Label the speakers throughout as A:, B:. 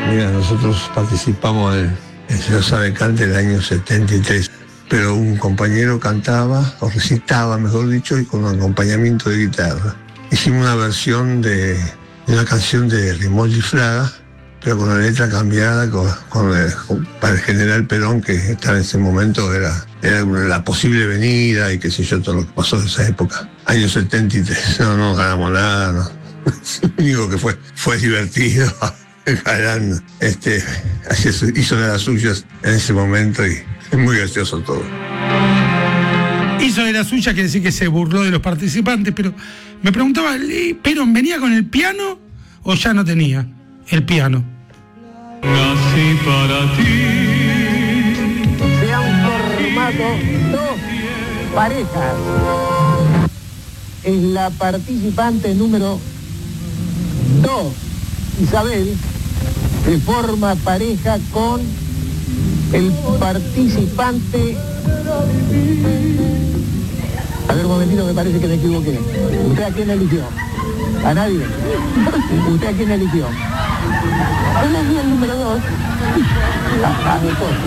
A: Mira, nosotros participamos en Se lo sabe cante el año 73, pero un compañero cantaba, o recitaba, mejor dicho, y con un acompañamiento de guitarra. Hicimos una versión de una canción de Rimoldi Fraga, pero con la letra cambiada para el general Perón, que estaba en ese momento era la posible venida y qué sé yo, todo lo que pasó en esa época. Año 73, no ganamos nada, no. Lo único que fue divertido. Galán hizo de las suyas en ese momento y es muy gracioso todo.
B: Hizo de las suyas, quiere decir que se burló de los participantes, pero me preguntaba, ¿Perón venía con el piano o ya no tenía el piano?
C: Nací para ti.
D: Se han formado dos parejas. Es la participante número 2, Isabel, se forma pareja con el participante. A ver, un momentito, me parece que me equivoqué. ¿Usted a quién eligió? ¿A nadie? ¿Usted a quién eligió? Yo elegí el número 2. A mi esposa.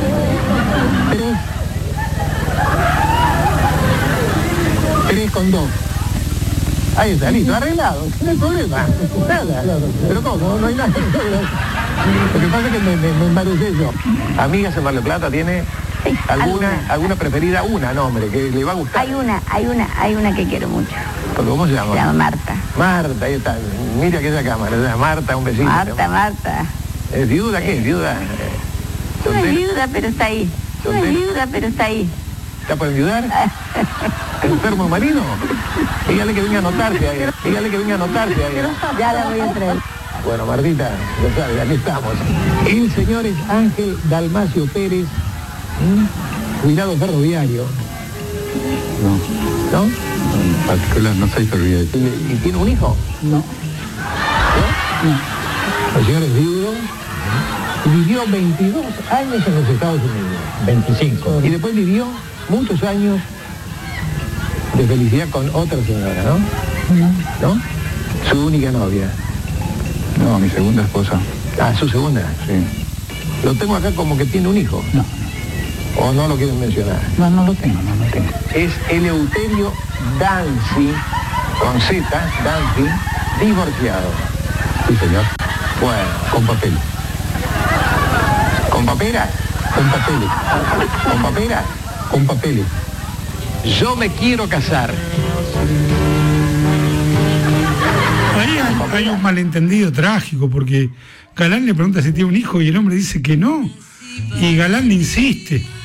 D: 3 con 2. Ahí está, listo, arreglado, no hay problema, nada. Pero ¿cómo? No hay nada. Lo que pasa es que me embarucé yo. Amigas en Mar del Plata, ¿tiene alguna preferida? Una, nombre, que le va a gustar.
E: Hay una que quiero mucho.
D: ¿Cómo se llama?
E: Se llama Marta.
D: Marta, ahí está. Mira aquella cámara, Marta, un besito.
E: Marta.
D: ¿Es viuda? ¿Qué es viuda?
E: No es viuda, pero está ahí.
D: ¿Está por enviudar? ¿Enfermo marino? Dígale que venga a anotarse ahí.
E: Ya la voy a traer.
D: Bueno, Martita, ya sabe, aquí estamos. El señor es Ángel Dalmacio Pérez, jubilado ferroviario.
F: No.
D: ¿No?
F: En particular, no soy ferroviario.
D: ¿Y tiene un hijo?
F: No.
D: El señor es viudo. Vivió 22 años en los Estados Unidos.
F: 25.
D: Y después vivió muchos años de felicidad con otra señora, ¿no? ¿No? Su única novia.
F: No, mi segunda esposa.
D: Ah, su segunda.
F: Sí.
D: Lo tengo acá como que tiene un hijo.
F: No.
D: ¿O no lo quieren mencionar?
F: No lo tengo.
D: Es Eleuterio Danzi, con Z, Danzi, divorciado.
F: Sí, señor.
D: Bueno,
F: Con papel.
D: ¿con papera?
F: Con papeles.
D: ¿Con papera?
F: Con papeles.
D: Yo me quiero casar.
B: Ahí hay un malentendido trágico, porque Galán le pregunta si tiene un hijo y el hombre dice que no. Y Galán le insiste.